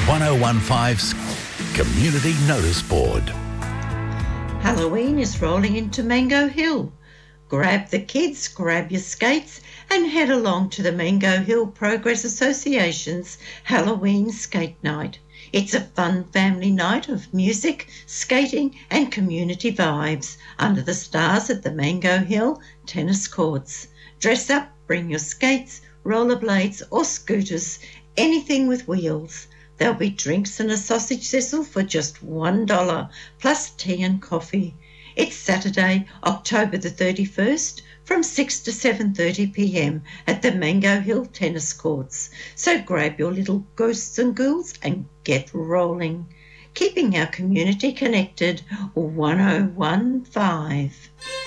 1015's Community Notice Board. Halloween is rolling into Mango Hill. Grab the kids, grab your skates and head along to the Mango Hill Progress Association's Halloween Skate Night. It's a fun family night of music, skating and community vibes under the stars at the Mango Hill Tennis Courts. Dress up, bring your skates, rollerblades or scooters, anything with wheels. There'll be drinks and a sausage sizzle for just $1, plus tea and coffee. It's Saturday, October the 31st, from 6 to 7:30pm at the Mango Hill Tennis Courts. So grab your little ghosts and ghouls and get rolling. Keeping our community connected, 1015.